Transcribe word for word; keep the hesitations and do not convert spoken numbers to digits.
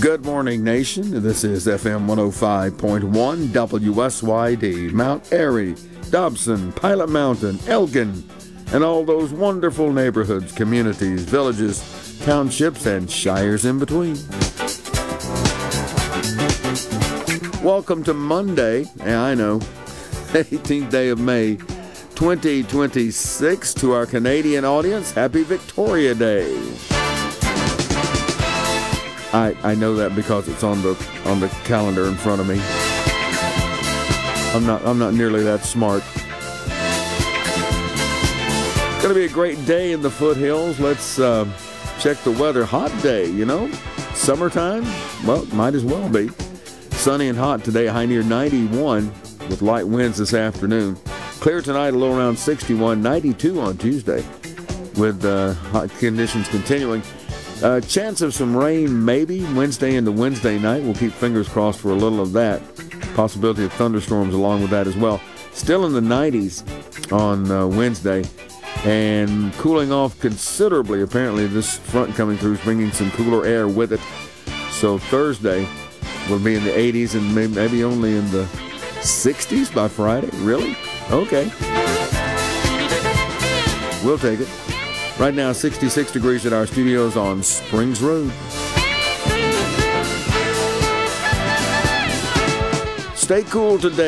Good morning, nation. This is F M one oh five point one W S Y D, Mount Airy, Dobson, Pilot Mountain, Elgin, and all those wonderful neighborhoods, communities, villages, townships, and shires in between. Welcome to Monday, yeah, I know, eighteenth day of May, twenty twenty-six. To our Canadian audience, happy Victoria Day. I, I know that because it's on the on the calendar in front of me. I'm not I'm not nearly that smart. It's gonna be a great day in the foothills. Let's uh, check the weather. Hot day, you know, summertime. Well, might as well be. Sunny and hot today. High near ninety-one with light winds this afternoon. Clear tonight, a low around sixty-one. ninety-two on Tuesday with uh, hot conditions continuing. Uh, chance of some rain maybe Wednesday into Wednesday night. We'll keep fingers crossed for a little of that. Possibility of thunderstorms along with that as well. Still in the nineties on uh, Wednesday and cooling off considerably. Apparently this front coming through is bringing some cooler air with it. So Thursday will be in the eighties and maybe, maybe only in the sixties by Friday. Really? Okay. We'll take it. Right now, sixty-six degrees at our studios on Springs Road. Stay cool today.